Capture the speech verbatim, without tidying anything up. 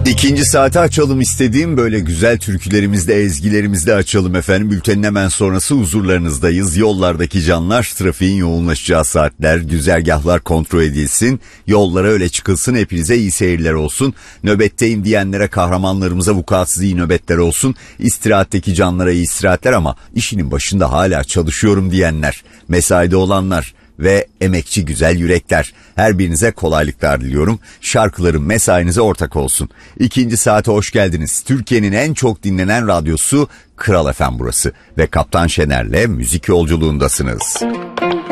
İkinci saati açalım istediğim böyle güzel türkülerimizle, ezgilerimizle açalım efendim. Bültenin hemen sonrası huzurlarınızdayız. Yollardaki canlar, trafiğin yoğunlaşacağı saatler, güzergahlar kontrol edilsin. Yollara öyle çıkılsın, hepinize iyi seyirler olsun. Nöbetteyim diyenlere, kahramanlarımıza vukuatsız iyi nöbetler olsun. İstirahatteki canlara iyi istirahatler ama işinin başında hala çalışıyorum diyenler, mesaide olanlar ve emekçi güzel yürekler, her birinize kolaylıklar diliyorum. Şarkılarım mesainize ortak olsun. İkinci saate hoş geldiniz. Türkiye'nin en çok dinlenen radyosu Kral F M burası ve Kaptan Şener'le müzik yolculuğundasınız.